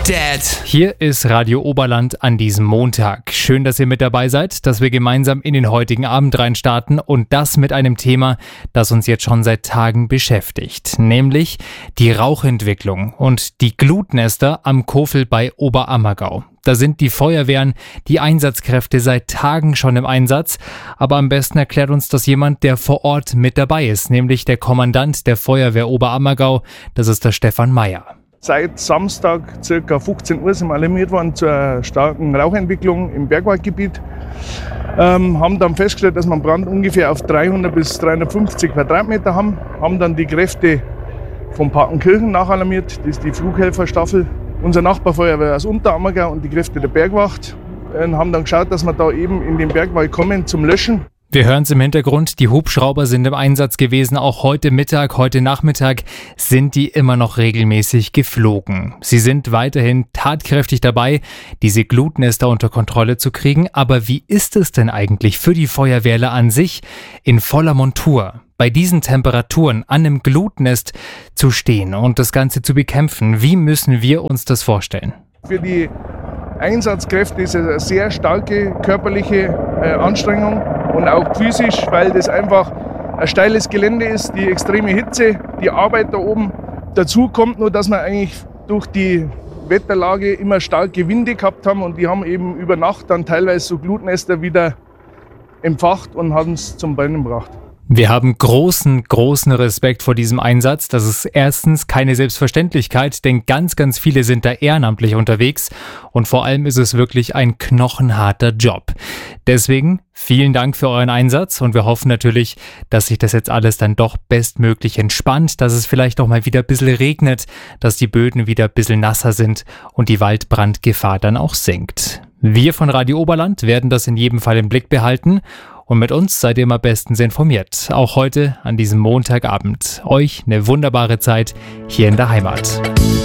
Dad. Hier ist Radio Oberland an diesem Montag. Schön, dass ihr mit dabei seid, dass wir gemeinsam in den heutigen Abend reinstarten und das mit einem Thema, das uns jetzt schon seit Tagen beschäftigt, nämlich die Rauchentwicklung und die Glutnester am Kofel bei Oberammergau. Da sind die Feuerwehren, die Einsatzkräfte seit Tagen schon im Einsatz, aber am besten erklärt uns das jemand, der vor Ort mit dabei ist, nämlich der Kommandant der Feuerwehr Oberammergau, das ist der Stefan Meyer. Seit Samstag ca. 15 Uhr sind wir alarmiert worden zu einer starken Rauchentwicklung im Bergwaldgebiet. Haben dann festgestellt, dass wir einen Brand ungefähr auf 300 bis 350 Quadratmeter haben. Haben dann die Kräfte von Partenkirchen nachalarmiert, das ist die Flughelferstaffel. Unser Nachbarfeuerwehr aus Unterammergau und die Kräfte der Bergwacht haben dann geschaut, dass wir da eben in den Bergwald kommen zum Löschen. Wir hören es im Hintergrund, die Hubschrauber sind im Einsatz gewesen, auch heute Mittag, heute Nachmittag sind die immer noch regelmäßig geflogen. Sie sind weiterhin tatkräftig dabei, diese Glutnester unter Kontrolle zu kriegen, aber wie ist es denn eigentlich für die Feuerwehrler an sich in voller Montur, bei diesen Temperaturen an einem Glutnest zu stehen und das Ganze zu bekämpfen? Wie müssen wir uns das vorstellen? Für die Einsatzkräfte ist es eine sehr starke körperliche Anstrengung und auch physisch, weil das einfach ein steiles Gelände ist, die extreme Hitze, die Arbeit da oben. Dazu kommt nur, dass wir eigentlich durch die Wetterlage immer starke Winde gehabt haben und die haben eben über Nacht dann teilweise so Glutnester wieder entfacht und haben es zum Brennen gebracht. Wir haben großen Respekt vor diesem Einsatz. Das ist erstens keine Selbstverständlichkeit, denn ganz viele sind da ehrenamtlich unterwegs und vor allem ist es wirklich ein knochenharter Job. Deswegen vielen Dank für euren Einsatz und wir hoffen natürlich, dass sich das jetzt alles dann doch bestmöglich entspannt, dass es vielleicht auch mal wieder ein bisschen regnet, dass die Böden wieder ein bisschen nasser sind und die Waldbrandgefahr dann auch sinkt. Wir von Radio Oberland werden das in jedem Fall im Blick behalten. Und mit uns seid ihr immer bestens informiert. Auch heute an diesem Montagabend. Euch eine wunderbare Zeit hier in der Heimat.